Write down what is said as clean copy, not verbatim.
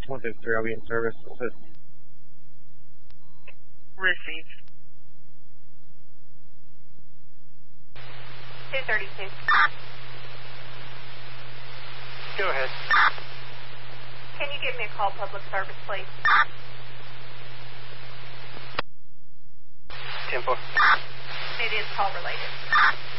153, I'll be in service. Assist. Receive. 232. Go ahead. Can you give me a call, public service, please? 10-4. It is call related.